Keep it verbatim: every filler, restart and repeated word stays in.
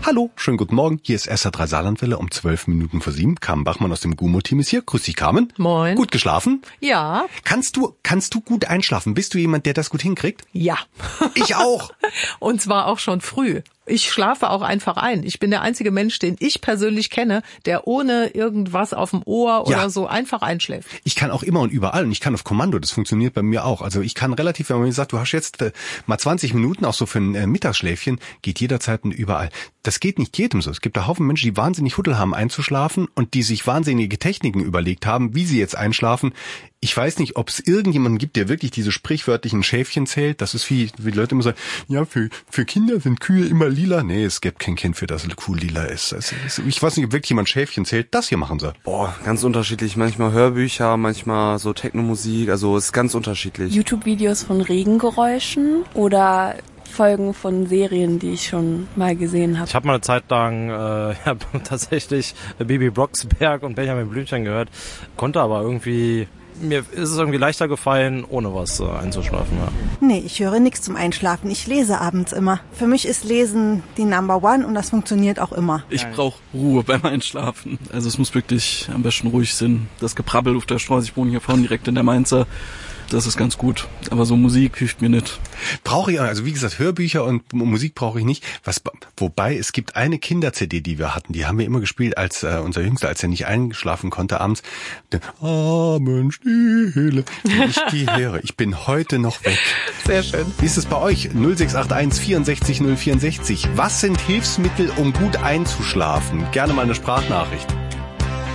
Hallo, schönen guten Morgen. Hier ist S R drei Saarlandwelle um zwölf Minuten vor sieben. Carmen Bachmann aus dem Gumo-Team ist hier. Grüß dich, Carmen. Moin. Gut geschlafen? Ja. Kannst du, kannst du gut einschlafen? Bist du jemand, der das gut hinkriegt? Ja. Ich auch. Und zwar auch schon früh. Ich schlafe auch einfach ein. Ich bin der einzige Mensch, den ich persönlich kenne, der ohne irgendwas auf dem Ohr oder Ja. so einfach einschläft. Ich kann auch immer und überall und ich kann auf Kommando, das funktioniert bei mir auch. Also ich kann relativ, wenn man mir sagt, du hast jetzt äh, mal zwanzig Minuten, auch so für ein äh, Mittagsschläfchen, geht jederzeit und überall. Das geht nicht jedem so. Es gibt da Haufen Menschen, die wahnsinnig Huddel haben einzuschlafen und die sich wahnsinnige Techniken überlegt haben, wie sie jetzt einschlafen. Ich weiß nicht, ob es irgendjemanden gibt, der wirklich diese sprichwörtlichen Schäfchen zählt. Das ist wie, wie die Leute immer sagen, ja, für, für Kinder sind Kühe immer lila. Nee, es gibt kein Kind, für das eine Kuh lila ist. Also, ich weiß nicht, ob wirklich jemand Schäfchen zählt. Das hier machen sie. Boah, ganz unterschiedlich. Manchmal Hörbücher, manchmal so Technomusik. Also ist ganz unterschiedlich. YouTube-Videos von Regengeräuschen oder Folgen von Serien, die ich schon mal gesehen habe. Ich habe mal eine Zeit lang äh, ja, tatsächlich Bibi Blocksberg und Benjamin Blümchen gehört, konnte aber irgendwie, mir ist es irgendwie leichter gefallen, ohne was äh, einzuschlafen. Ja. Nee, ich höre nichts zum Einschlafen. Ich lese abends immer. Für mich ist Lesen die Number One und das funktioniert auch immer. Ich brauche Ruhe beim Einschlafen. Also es muss wirklich am besten ruhig sein. Das Geprabbel auf der Straße, ich wohne hier vorne direkt in der Mainzer, das ist ganz gut. Aber so Musik hilft mir nicht. Brauche ich, also wie gesagt, Hörbücher und Musik brauche ich nicht. Was, wobei, es gibt eine Kinder-C D, die wir hatten, die haben wir immer gespielt, als äh, unser Jüngster, als er nicht einschlafen konnte abends. Den Abendstille, wenn ich die höre. Ich bin heute noch weg. Sehr schön. Wie ist es bei euch? null sechs acht eins vierundsechzig null vierundsechzig. Was sind Hilfsmittel, um gut einzuschlafen? Gerne mal eine Sprachnachricht.